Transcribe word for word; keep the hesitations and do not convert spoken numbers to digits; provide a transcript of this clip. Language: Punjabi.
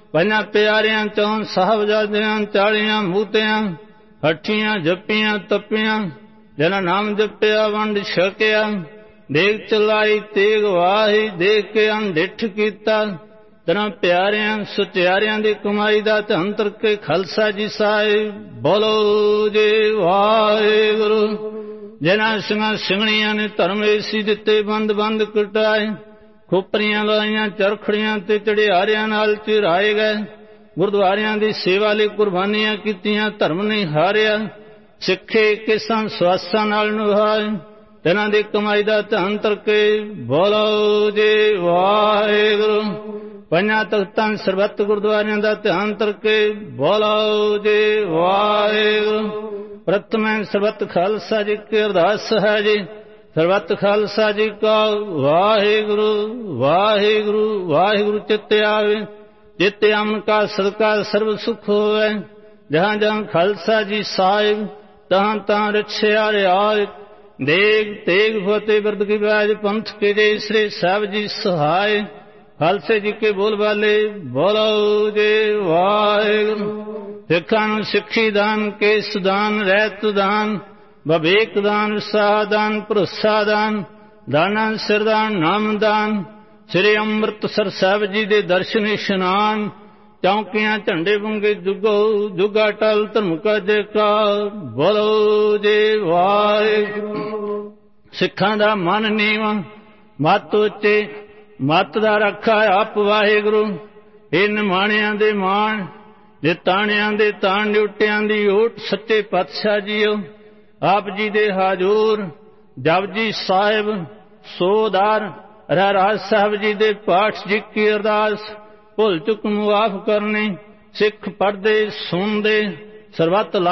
ਪੰਜਾਂ ਪਿਆਰਿਆਂ ਚੌਂ ਸਾਹਿਬਜ਼ਾਦਿਆਂ ਚਾਲੀਆਂ ਮੂਤਿਆਂ ਹੱਠੀਆਂ ਜੱਪੀਆਂ ਤੱਪੀਆਂ ਜਿਨ੍ਹਾਂ ਨਾਮ ਜਪਿਆ ਵੰਡ ਛਕਿਆ ਦੇਗ ਚਲਾਈ ਤੇਗ ਵਾਹੀ ਦੇਖ ਕੇ ਅਣਡਿੱਠ ਕੀਤਾ ਤਨਾਂ ਪਿਆਰਿਆਂ ਸੁਚਿਆਰਿਆਂ ਦੀ ਕਮਾਈ ਦਾ ਧੰਨ ਕੇ ਖਾਲਸਾ ਜੀ ਸਾਹਿਬ ਬੋਲੋ ਜੀ ਵਾਹਿਗੁਰੂ। ਜਿਨ੍ਹਾਂ ਸਿੰਘਾਂ ਸਿੰਘਣੀਆਂ ਨੇ ਧਰਮ ਏਸੀ ਦਿੱਤੇ ਬੰਦ ਬੰਦ ਕਟਾਏ ਖੋਪਰੀਆਂ ਲਾਈਆਂ ਚਰਖੜੀਆਂ ਤੇ ਚੜਿਆਰਿਆਂ ਨਾਲ ਚਿਰਾਏ ਗਏ ਗੁਰਦੁਆਰਿਆਂ ਦੀ ਸੇਵਾ ਲਈ ਕੁਰਬਾਨੀਆਂ ਕੀਤੀਆਂ ਧਰਮ ਨਹੀਂ ਹਾਰਿਆ ਸਿੱਖੇ ਕਿਸਾਂ ਸਵਾਸਾਂ ਨਾਲ ਨਿਭਾਏ ਤਿਨਾਂ ਦੀ ਕਮਾਈ ਦਾ ਧੰਨ ਕੇ ਬੋਲੋ ਜੀ ਵਾਹਿਗੁਰੂ। ਪੰਜਾਂ ਤਖ਼ਤਾਂ ਸਰਬੱਤ ਗੁਰਦੁਆਰਿਆਂ ਦਾ ਧਿਆਨ ਕਰਕੇ ਬੋਲੋ ਜੀ ਵਾਹਿਗੁਰੂ। ਪ੍ਰਥਮੇ ਸਰਬੱਤ ਖਾਲਸਾ ਜੀ ਕੀ ਅਰਦਾਸ ਹੈ ਜੀ ਸਰਬੱਤ ਖਾਲਸਾ ਜੀ ਕਾ ਵਾਹਿਗੁਰੂ ਵਾਹਿਗੁਰੂ ਵਾਹਿਗੁਰੂ ਚਿੱਤ ਆਵੇ ਜਿਤ ਅਮਨ ਕਾ ਸਦਕਾ ਸਰਬ ਸੁਖ ਹੋਵੇ ਜਹਾਂ ਜਹਾਂ ਖਾਲਸਾ ਜੀ ਸਾਹਿਬ ਤਹਾਂ ਤਹਾਂ ਰਛਿਆ ਰਿਆਇ ਦੇਗ ਤੇਗ ਫਤਿਹ ਬਿਰਦ ਕੀ ਬਾਜ ਪੰਥ ਕੇ ਜੈ ਸ੍ਰੀ ਸਾਹਿਬ ਜੀ ਸਹਾਇ ਖਾਲਸੇ ਜੀ ਕੇ ਬੋਲ ਬਾਲੇ ਬੋਲੋ ਜੀ ਵਾਹਿਗੁਰੂ। ਸਿੱਖਾਂ ਨੂੰ ਸਿੱਖੀ ਦਾਨ ਕੇਸ ਦਾਨ ਰਹਿਤ ਦਾਨ ਵਿਵੇਕ ਦਾਨ ਵਿਸਾਹ ਦਾਨ ਭਰੋਸਾ ਦਾਨ ਦਾਨਾਂ ਸਿਰਦਾਨ ਨਾਮ ਦਾਨ ਸ੍ਰੀ ਅੰਮ੍ਰਿਤਸਰ ਸਾਹਿਬ ਜੀ ਦੇ ਦਰਸ਼ਨ ਇਸ਼ਨਾਨ ਚੌਂਕੀਆਂ ਝੰਡੇ ਬੁੰਗੇ ਜੁਗੋ ਜੁਗਾ ਟਲ ਧਰਮ ਕਾ ਜੈਕਾਰ ਬੋਲੋ ਜੀ ਵਾਹਿਗੁਰੂ। ਸਿੱਖਾਂ ਦਾ ਮਨ ਨੀਵਾਂ ਮੱਤ ਉੱਚੇ ਮੱਤ ਦਾ ਰੱਖਾ ਆਪ ਵਾਹਿਗੁਰੂ। ਇਹ ਨਿਮਾਣਿਆਂ ਦੇ ਮਾਣ ਜੇ ਤਾਣਿਆਂ ਦੇ ਤਾਣ ਡਿਊਟਿਆਂ ਦੀ ਓਟ ਸੱਚੇ ਪਾਤਸ਼ਾਹ ਜੀਓ ਆਪ ਜੀ ਦੇ ਹਾਜ਼ੂਰ ਜਪਜੀ ਸਾਹਿਬ ਸੋਦਾਰ ਰਹਿਰਾਜ ਸਾਹਿਬ ਜੀ ਦੇ ਪਾਠ ਜੀ ਕੀ ਅਰਦਾਸ ਭੁੱਲ ਚੁੱਕ ਮੁਆਫ ਕਰਨੀ ਸਿੱਖ ਪੜ੍ਹਦੇ ਸੁਣਦੇ ਸਰਬੱਤ